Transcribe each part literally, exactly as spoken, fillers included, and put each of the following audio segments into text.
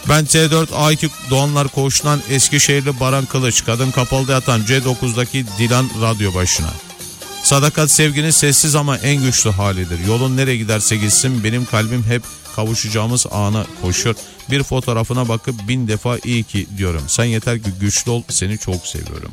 Ben T dört A iki doğanlar koğuşundan Eskişehirli Baran Kılıç, kadın kapalıda yatan C dokuzdaki Dilan radyo başına. Sadakat sevginin sessiz ama en güçlü halidir. Yolun nereye giderse gitsin benim kalbim hep kavuşacağımız ana koşuyor. Bir fotoğrafına bakıp bin defa iyi ki diyorum. Sen yeter ki güçlü ol, seni çok seviyorum.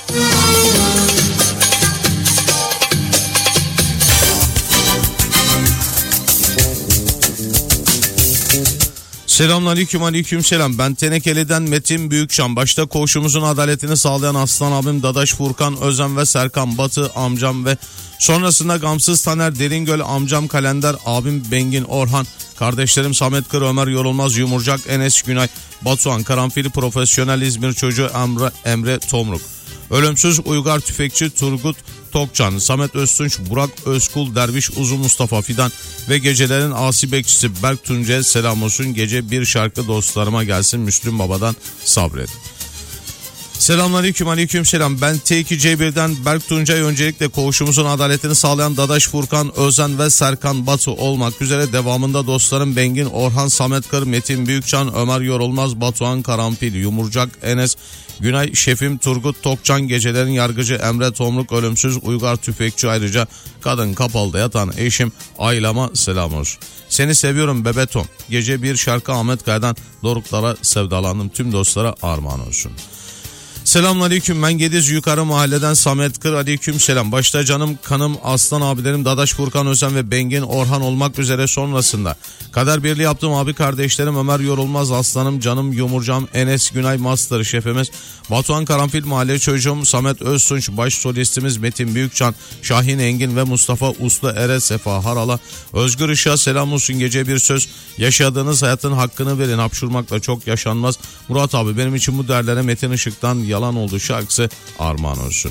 Selamünaleyküm, aleyküm selam. Ben Tenekeli'den Metin Büyükşan. Başta koğuşumuzun adaletini sağlayan Aslan abim Dadaş Furkan Özen ve Serkan Batı amcam ve sonrasında Gamsız Taner Deringöl amcam Kalender abim Bengin Orhan, kardeşlerim Samet Kır, Ömer Yorulmaz, Yumurcak, Enes Günay, Batuhan Karanfil, Profesyonel İzmir Çocuğu Emre, Emre Tomruk, Ölümsüz Uygar Tüfekçi Turgut Tokcan, Samet Öztunç, Burak Özkul, Derviş Uzun, Mustafa Fidan ve gecelerin asi bekçisi Berk Tuncel selam olsun. Gece bir şarkı dostlarıma gelsin Müslüm Baba'dan Sabret. Selamünaleyküm, aleyküm selam. Ben T iki C bir'den Berk Tuncay. Öncelikle koğuşumuzun adaletini sağlayan Dadaş Furkan Özen ve Serkan Batı olmak üzere devamında dostlarım Bengin Orhan, Samet Kır, Metin Büyükcan, Ömer Yorulmaz, Batuhan Karanfil, Yumurcak, Enes Günay, şefim Turgut Tokcan, gecelerin yargıcı Emre Tomruk, Ölümsüz Uygar Tüfekçi, ayrıca kadın kapalıda yatan eşim Aylama selam olsun. Seni seviyorum Bebetom. Gece bir şarkı Ahmet Kaya'dan Doruklara sevdalandım. Tüm dostlara armağan olsun. Selamünaleyküm, ben Gediz Yukarı Mahalleden Samet Kır, aleyküm selam. Başta canım kanım Aslan abilerim Dadaş Furkan Özen ve Bengin Orhan olmak üzere sonrasında kader birliği yaptığım abi kardeşlerim Ömer Yorulmaz, Aslanım, canım Yumurcam, Enes Günay, Master şefimiz Batuhan Karanfil, mahalle çocuğum Samet Öztunç, baş solistimiz Metin Büyükcan, Şahin Engin ve Mustafa Uslu Ere, Sefa Harala, Özgür Işık'a selam olsun. Gece bir söz, yaşadığınız hayatın hakkını verin, hapşurmakla çok yaşanmaz. Murat abi benim için bu değerlere Metin Işık'tan Yalan Oldu şarkısı armağan olsun.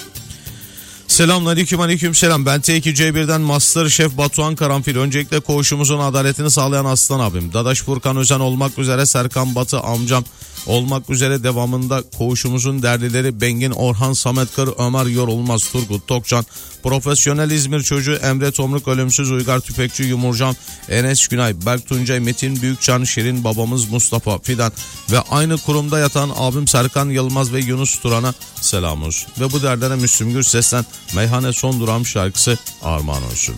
Selamünaleyküm, aleyküm selam. Ben T iki C bir'den Master Şef Batuhan Karanfil. Öncelikle koğuşumuzun adaletini sağlayan Aslan abim Dadaş Furkan Özen olmak üzere Serkan Batı amcam olmak üzere devamında koğuşumuzun derlileri Bengin Orhan, Samet Kır, Ömer Yorulmaz, Turgut Tokcan, Profesyonel İzmir Çocuğu Emre Tomruk, Ölümsüz Uygar Tüfekçi Yumurcam, Enes Günay, Berk Tuncay, Metin Büyükcan, Şirin babamız Mustafa Fidan ve aynı kurumda yatan abim Serkan Yılmaz ve Yunus Turan'a selam olsun. Ve bu derlere Müslüm Gürses'ten Meyhane Son Durağım şarkısı armağan olsun.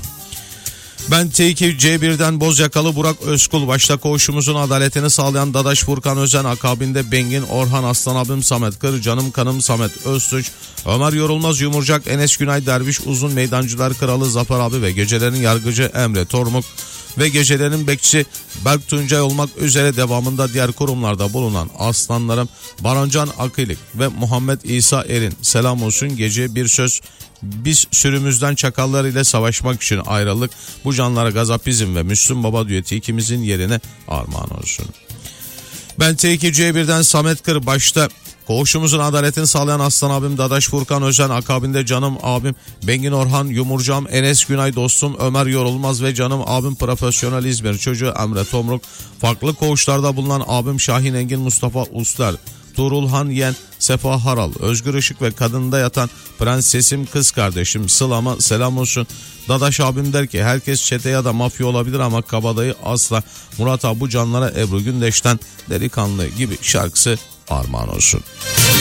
Ben T iki C bir'den Bozyakalı Burak Özkul. Başta koğuşumuzun adaletini sağlayan Dadaş Furkan Özen, akabinde Bengin Orhan, Aslan abim Samet Kır, canım kanım Samet Öztunç, Ömer Yorulmaz, Yumurcak, Enes Günay, Derviş Uzun, Meydancılar Kralı Zafer abi ve gecelerin yargıcı Emre Tormuk ve gecelerin bekçisi Berk Tuncay olmak üzere devamında diğer kurumlarda bulunan aslanlarım Barancan Akilik ve Muhammed İsa Erin selam olsun. Gece bir söz, biz sürümüzden çakallar ile savaşmak için ayrıldık. Bu canlara Gazapizm ve Müslüm Baba düeti ikimizin yerine armağan olsun. Ben T iki C bir'den Samet Kır. Başta koğuşumuzun adaletini sağlayan Aslan abim Dadaş Furkan Özen, akabinde canım abim Bengin Orhan, Yumurcam, Enes Günay, dostum Ömer Yorulmaz ve canım abim Profesyonel İzmir Çocuğu Emre Tomruk, farklı koğuşlarda bulunan abim Şahin Engin, Mustafa Uslar, Tuğrulhan Yen, Sefa Haral, Özgür Işık ve kadında yatan prensesim kız kardeşim Sıla'ma selam olsun. Dadaş abim der ki herkes çete ya da mafya olabilir ama kabadayı asla. Murat abi bu canlara Ebru Gündeş'ten Delikanlı gibi şarkısı armağan olsun.